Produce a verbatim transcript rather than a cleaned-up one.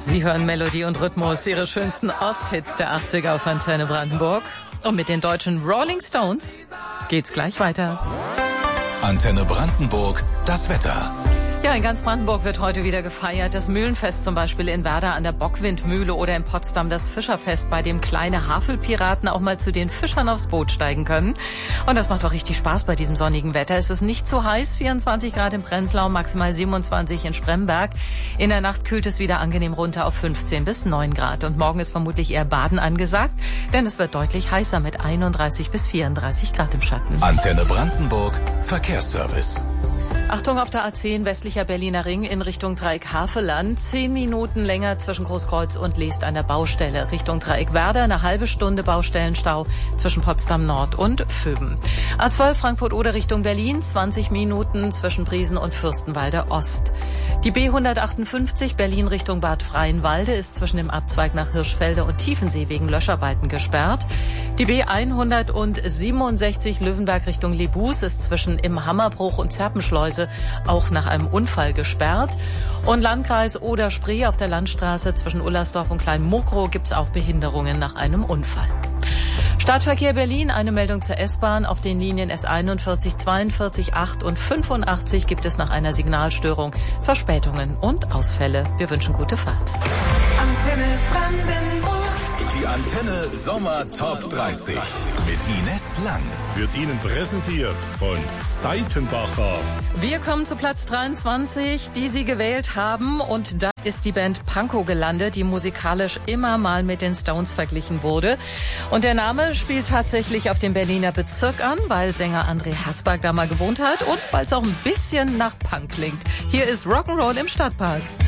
Sie hören Melodie und Rhythmus, Ihre schönsten Osthits der achtziger auf Antenne Brandenburg. Und mit den deutschen Rolling Stones geht's gleich weiter. Antenne Brandenburg, das Wetter. Ja, in ganz Brandenburg wird heute wieder gefeiert. Das Mühlenfest zum Beispiel in Werder an der Bockwindmühle oder in Potsdam das Fischerfest, bei dem kleine Havelpiraten auch mal zu den Fischern aufs Boot steigen können. Und das macht doch richtig Spaß bei diesem sonnigen Wetter. Es ist nicht zu heiß, vierundzwanzig Grad in Prenzlau, maximal siebenundzwanzig in Spremberg. In der Nacht kühlt es wieder angenehm runter auf fünfzehn bis neun Grad. Und morgen ist vermutlich eher Baden angesagt, denn es wird deutlich heißer mit einunddreißig bis vierunddreißig Grad im Schatten. Antenne Brandenburg, Verkehrsservice. Achtung auf der A zehn, westlicher Berliner Ring in Richtung Dreieck Havelland. Zehn Minuten länger zwischen Großkreuz und Leest an der Baustelle. Richtung Dreieck Werder eine halbe Stunde Baustellenstau zwischen Potsdam Nord und Vöben. A zwölf Frankfurt-Oder Richtung Berlin, zwanzig Minuten zwischen Briesen und Fürstenwalde Ost. Die B hundertachtundfünfzig Berlin Richtung Bad Freienwalde ist zwischen dem Abzweig nach Hirschfelde und Tiefensee wegen Löscharbeiten gesperrt. Die B hundertsiebenundsechzig Löwenberg Richtung Lebus ist zwischen im Hammerbruch und Zerpenschleuse auch nach einem Unfall gesperrt. Und Landkreis Oder-Spree auf der Landstraße zwischen Ullersdorf und Kleinmokrow gibt es auch Behinderungen nach einem Unfall. Stadtverkehr Berlin, eine Meldung zur S-Bahn. Auf den Linien S einundvierzig, zweiundvierzig, acht und fünfundachtzig gibt es nach einer Signalstörung Verspätungen und Ausfälle. Wir wünschen gute Fahrt. Antenne Brandenburg. Die Antenne Sommer Top dreißig mit Ines Lang. Wird Ihnen präsentiert von Seitenbacher. Wir kommen zu Platz dreiundzwanzig, die Sie gewählt haben. Und da ist die Band Pankow gelandet, die musikalisch immer mal mit den Stones verglichen wurde. Und der Name spielt tatsächlich auf den Berliner Bezirk an, weil Sänger André Herzberg da mal gewohnt hat und weil es auch ein bisschen nach Punk klingt. Hier ist Rock'n'Roll im Stadtpark.